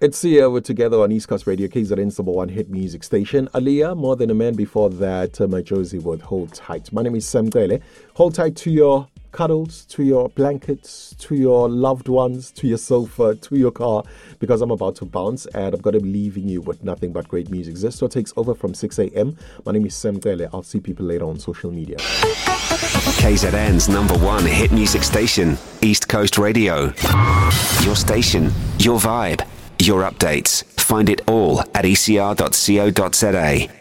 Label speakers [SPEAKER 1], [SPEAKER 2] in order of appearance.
[SPEAKER 1] It's Sia. We're together on East Coast Radio, KZN's number one hit music station. Aaliyah, More Than a Man. Before that, my Josie would Hold Tight. My name is Sam Gele. Hold tight to your cuddles, to your blankets, to your loved ones, to your sofa, to your car, because I'm about to bounce and I'm going to be leaving you with nothing but great music. Zesto takes over from 6 a.m. My name is Sam Gele. I'll see people later on social media.
[SPEAKER 2] KZN's number one hit music station, East Coast Radio. Your station, your vibe, your updates. Find it all at ecr.co.za.